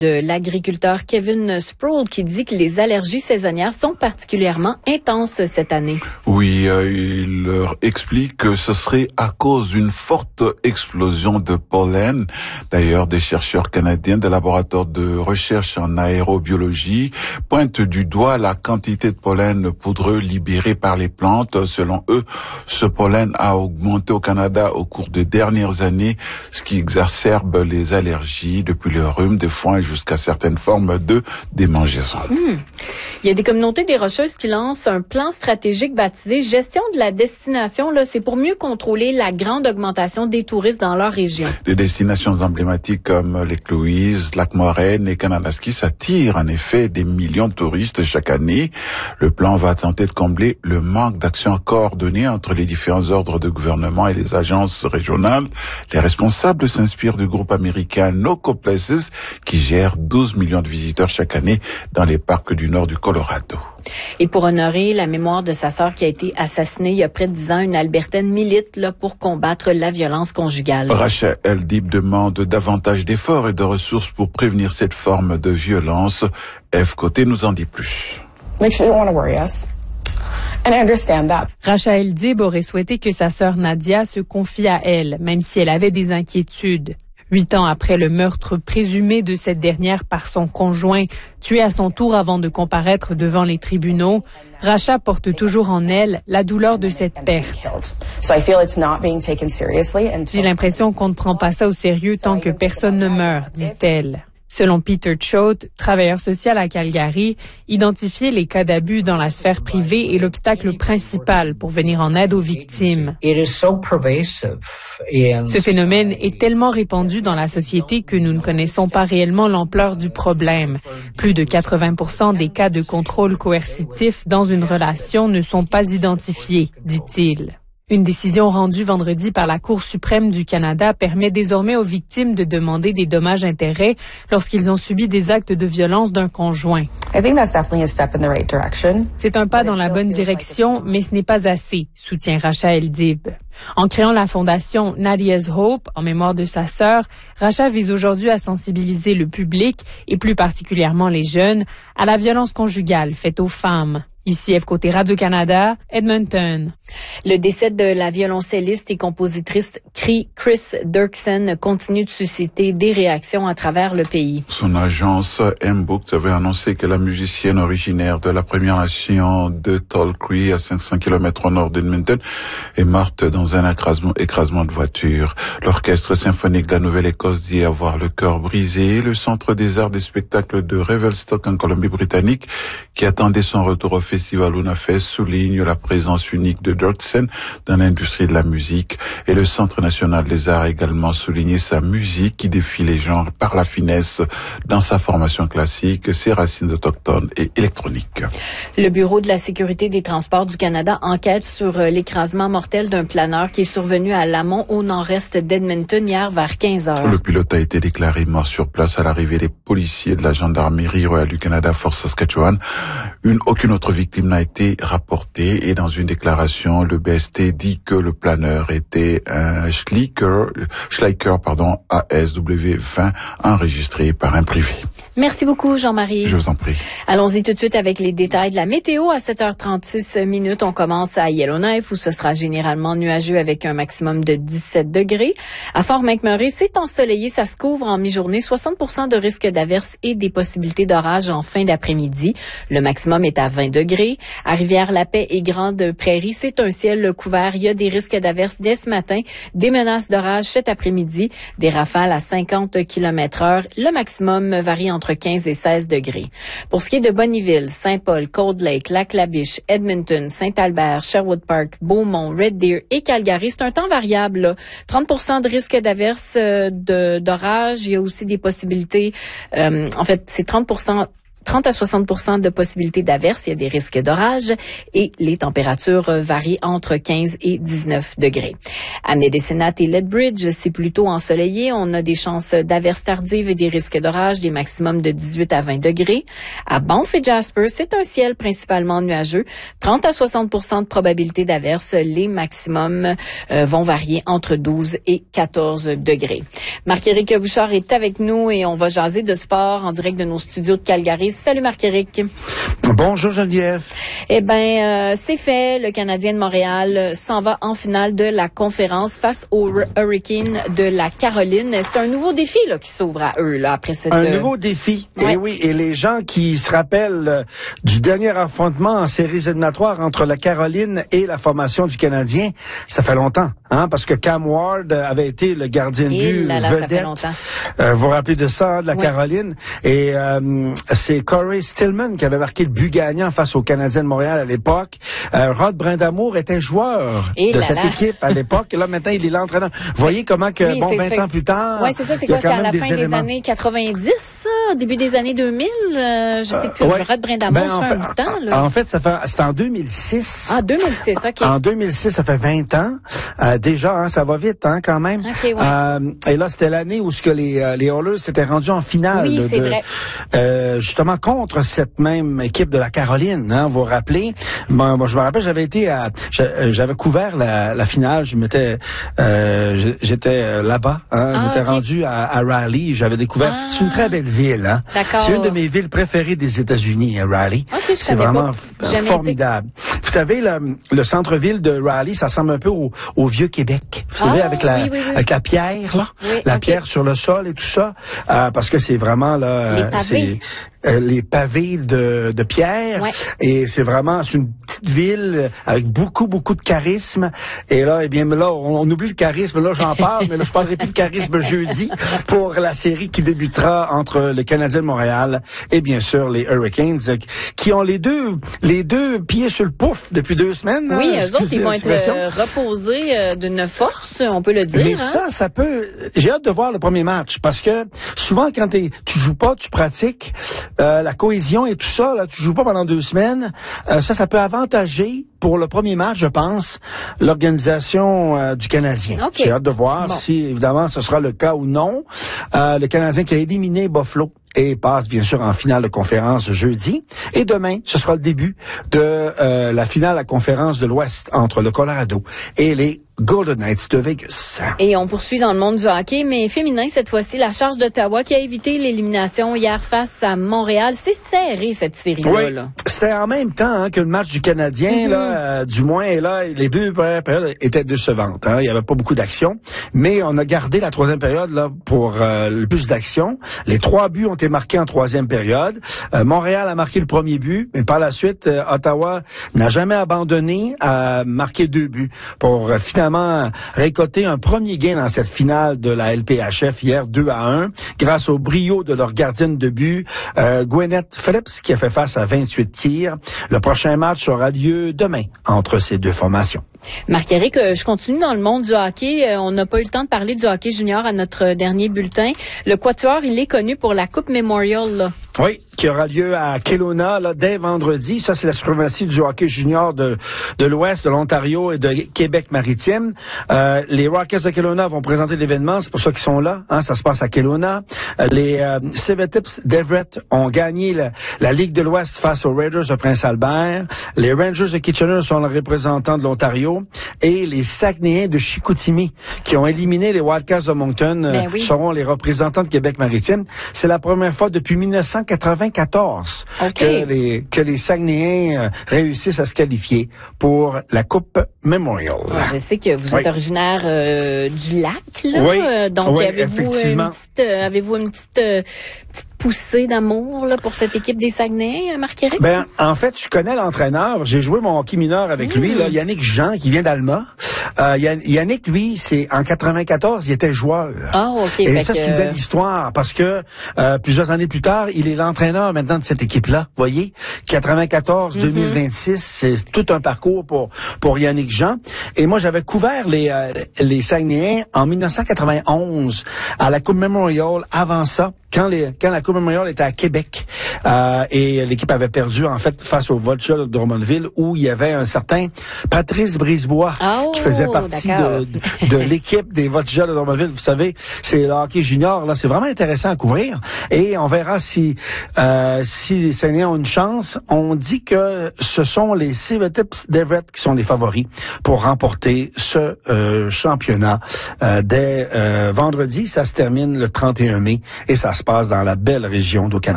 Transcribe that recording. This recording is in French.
De l'agriculteur Kevin Sproul qui dit que les allergies saisonnières sont particulièrement intenses cette année. Oui, il leur explique que ce serait à cause d'une forte explosion de pollen. D'ailleurs, des chercheurs canadiens des laboratoires de recherche en aérobiologie pointent du doigt la quantité de pollen poudreux libéré par les plantes. Selon eux, ce pollen a augmenté au Canada au cours des dernières années, ce qui exacerbe les allergies depuis le rhume, des foins jusqu'à certaines formes de démangeaison. Il y a des communautés des Rocheuses qui lancent un plan stratégique baptisé Gestion de la destination. Là, c'est pour mieux contrôler la grande augmentation des touristes dans leur région. Des destinations emblématiques comme Lake Louise, Lac Moraine et Kananaskis attirent en effet des millions de touristes chaque année. Le plan va tenter de combler le manque d'action coordonnée entre les différents ordres de gouvernement et les agences régionales. Les responsables s'inspirent du groupe américain Noco Places qui gère 12 millions de visiteurs chaque année dans les parcs du nord du Colorado. Et pour honorer la mémoire de sa sœur qui a été assassinée il y a près de 10 ans, une Albertaine milite là, pour combattre la violence conjugale. Rachel Eldib demande davantage d'efforts et de ressources pour prévenir cette forme de violence. F. Côté nous en dit plus. Rachel Eldib aurait souhaité que sa sœur Nadia se confie à elle, même si elle avait des inquiétudes. 8 ans après le meurtre présumé de cette dernière par son conjoint, tué à son tour avant de comparaître devant les tribunaux, Racha porte toujours en elle la douleur de cette perte. J'ai l'impression qu'on ne prend pas ça au sérieux tant que personne ne meurt, dit-elle. Selon Peter Choate, travailleur social à Calgary, identifier les cas d'abus dans la sphère privée est l'obstacle principal pour venir en aide aux victimes. Ce phénomène est tellement répandu dans la société que nous ne connaissons pas réellement l'ampleur du problème. Plus de 80% des cas de contrôle coercitif dans une relation ne sont pas identifiés, dit-il. Une décision rendue vendredi par la Cour suprême du Canada permet désormais aux victimes de demander des dommages-intérêts lorsqu'ils ont subi des actes de violence d'un conjoint. C'est un pas dans la bonne direction, mais ce n'est pas assez, soutient Racha Eldib. En créant la fondation Nadia's Hope, en mémoire de sa sœur, Racha vise aujourd'hui à sensibiliser le public, et plus particulièrement les jeunes, à la violence conjugale faite aux femmes. Ici, F. Côté Radio-Canada, Edmonton. Le décès de la violoncelliste et compositrice Chris Dirksen continue de susciter des réactions à travers le pays. Son agence M-Books avait annoncé que la musicienne originaire de la Première Nation de Tall Cree, à 500 km au nord d'Edmonton, est morte dans un écrasement de voiture. L'Orchestre symphonique de la Nouvelle-Écosse dit avoir le cœur brisé. Le Centre des arts et spectacles de Revelstoke en Colombie-Britannique, qui attendait son retour au Festival Unafest, souligne la présence unique de Dirksen dans l'industrie de la musique, et le Centre national des arts a également souligné sa musique qui défie les genres par la finesse dans sa formation classique, ses racines autochtones et électroniques. Le Bureau de la sécurité des transports du Canada enquête sur l'écrasement mortel d'un planeur qui est survenu à Lamont au nord-est d'Edmonton hier vers 15 heures. Le pilote a été déclaré mort sur place à l'arrivée des policiers de la Gendarmerie royale du Canada Force Saskatchewan. Aucune autre victime n'a été rapportée, et dans une déclaration, le BST dit que le planeur était un Schleicher ASW20 enregistré par un privé. Merci beaucoup, Jean-Marie. Je vous en prie. Allons-y tout de suite avec les détails de la météo. À 7h36, on commence à Yellowknife où ce sera généralement nuageux avec un maximum de 17 degrés. À Fort-McMurray, c'est ensoleillé, ça se couvre en mi-journée, 60% de risque d'averse et des possibilités d'orage en fin d'après-midi. Le maximum est à 20 degrés. À Rivière-la-Paix et Grande-Prairie, c'est un ciel couvert. Il y a des risques d'averse dès ce matin, des menaces d'orage cet après-midi, des rafales à 50 km/h. Le maximum varie entre 15 et 16 degrés. Pour ce qui est de Bonnyville, Saint-Paul, Cold Lake, Lac-La-Biche, Edmonton, Saint-Albert, Sherwood Park, Beaumont, Red Deer et Calgary, c'est un temps variable, là. 30% de risque d'averse d'orage. Il y a aussi des possibilités, c'est 30% 30 à 60% de possibilités d'averse. Il y a des risques d'orage et les températures varient entre 15 et 19 degrés. À Medicine et Lethbridge, c'est plutôt ensoleillé. On a des chances d'averses tardives et des risques d'orage, des maximums de 18 à 20 degrés. À Banff et Jasper, c'est un ciel principalement nuageux. 30 à 60% de probabilité d'averse. Les maximums vont varier entre 12 et 14 degrés. Marc-Éric Bouchard est avec nous et on va jaser de sport en direct de nos studios de Calgary. Salut Marc-Éric. Bonjour Geneviève. Eh ben, c'est fait. Le Canadien de Montréal s'en va en finale de la conférence face aux Hurricanes de la Caroline. C'est un nouveau défi là qui s'ouvre à eux là après cette. Un nouveau défi. Ouais. Et oui, et les gens qui se rappellent du dernier affrontement en séries éliminatoires entre la Caroline et la formation du Canadien, ça fait longtemps, hein, parce que Cam Ward avait été le gardien de but vedette. Ça fait longtemps. Vous vous rappelez de ça, hein, de la Caroline? Et c'est Corey Stillman qui avait marqué le but gagnant face au Canadien de Montréal à l'époque. Rod Brindamour était joueur de cette équipe à l'époque. Et là, maintenant, il est l'entraîneur. Vous voyez comment que, 20 ans plus tard. Oui, c'est ça. C'est quoi, c'est à la fin des années 90, ça? Début des années 2000? Je sais plus. Rod Brindamour, ça fait un bout de temps, là. En fait, c'était en 2006. Ah, 2006, OK. En 2006, ça fait 20 ans. Déjà, hein, ça va vite, hein, quand même. OK, ouais. Et là, c'était l'année où ce que les Oilers s'étaient rendus en finale. Oui, c'est vrai. Justement, contre cette même équipe de la Caroline, hein, vous vous rappelez? Moi, je me rappelle, j'avais couvert la finale. J'étais là-bas, hein. Je m'étais rendu à Raleigh. J'avais découvert. C'est une très belle ville, hein. D'accord. C'est une de mes villes préférées des États-unis, Raleigh. Okay, c'est vraiment formidable. Vous savez, le centre-ville de Raleigh, ça ressemble un peu au vieux Québec. Vous savez, avec la pierre, là. Oui, la pierre sur le sol et tout ça. Parce que c'est vraiment, là, les pavés de pierre. Ouais. Et c'est une petite ville avec beaucoup de charisme. Et là, on oublie le charisme. Là, j'en parle, mais là, je parlerai plus de charisme jeudi pour la série qui débutera entre le Canadien de Montréal et bien sûr les Hurricanes, qui ont les deux pieds sur le pouf depuis 2 semaines. Oui, eux autres, ils vont être reposés d'une force, on peut le dire. Mais ça peut. J'ai hâte de voir le premier match parce que souvent quand tu joues pas, tu pratiques la cohésion et tout ça. Là, tu joues pas pendant 2 semaines. Ça peut avantager pour le premier match, je pense, l'organisation du Canadien. Okay. J'ai hâte de voir si, évidemment, ce sera le cas ou non. Le Canadien qui a éliminé Buffalo et passe bien sûr en finale de conférence jeudi. Et demain, ce sera le début de la finale à conférence de l'Ouest entre le Colorado et les Golden Knights de Vegas. Et on poursuit dans le monde du hockey, mais féminin cette fois-ci, la Charge d'Ottawa qui a évité l'élimination hier face à Montréal. C'est serré cette série-là. Oui, c'était en même temps que le match du Canadien, là, du moins, et là, les 2 premières périodes étaient décevantes. Hein. Il n'y avait pas beaucoup d'action, mais on a gardé la 3e période là pour le plus d'action. Les 3 buts ont été marqués en 3e période. Montréal a marqué le premier but, mais par la suite, Ottawa n'a jamais abandonné à marquer 2 buts pour finalement récolter un premier gain dans cette finale de la LPHF hier 2-1 grâce au brio de leur gardienne de but Gwyneth Phillips qui a fait face à 28 tirs. Le prochain match aura lieu demain entre ces 2 formations. Marc-Éric, je continue dans le monde du hockey. On n'a pas eu le temps de parler du hockey junior à notre dernier bulletin. Le Quatuor, il est connu pour la Coupe Memorial, là. Oui, qui aura lieu à Kelowna là, dès vendredi. Ça, c'est la suprématie du hockey junior de l'Ouest, de l'Ontario et de Québec-Maritime. Les Rockets de Kelowna vont présenter l'événement. C'est pour ça qu'ils sont là. Hein, ça se passe à Kelowna. Les Civetips d'Everett ont gagné la Ligue de l'Ouest face aux Raiders de Prince-Albert. Les Rangers de Kitchener sont les représentants de l'Ontario. Et les Saguenayens de Chicoutimi, qui ont éliminé les Wildcats de Moncton, seront les représentants de Québec-Maritime. C'est la première fois depuis 1994 que les Saguenayens réussissent à se qualifier pour la Coupe Memorial. Je sais que vous êtes originaire du lac, là. Oui. Donc, avez-vous une petite poussée d'amour là pour cette équipe des Saguenay, Marc-Éric? Ben, en fait, je connais l'entraîneur. J'ai joué mon hockey mineur avec lui, là, Yannick Jean, qui vient d'Alma. Yannick, lui, c'est en 94, il était joueur. Ah, OK. Et ça, c'est une belle histoire parce que plusieurs années plus tard, il est l'entraîneur maintenant de cette équipe-là. Voyez, 94, 2026, c'est tout un parcours pour Yannick Jean. Et moi, j'avais couvert les Saguenayens en 1991 à la Coupe Memorial. Avant ça, quand la Coupe Memorial était à Québec, et l'équipe avait perdu, en fait, face au Voltigeurs de Drummondville, où il y avait un certain Patrice Brisebois, qui faisait partie de l'équipe des Voltigeurs de Drummondville. Vous savez, c'est le hockey junior, là, c'est vraiment intéressant à couvrir. Et on verra si les Saguenayens ont une chance. On dit que ce sont les Silvertips d'Everett qui sont les favoris pour remporter ce championnat. Dès vendredi, ça se termine le 31 mai et ça se passe dans la belle région d'Okanagan.